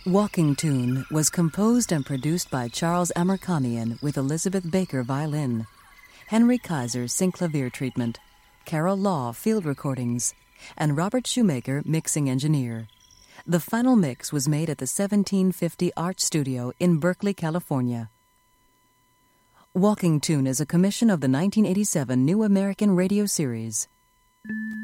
Walking Tune was composed and produced by Charles Amerkanian with Elizabeth Baker violin, Henry Kaiser synclavier treatment, Carol Law field recordings, and Robert Shoemaker mixing engineer. The final mix was made at the 1750 Art Studio in Berkeley, California. Walking Tune is a commission of the 1987 New American Radio Series.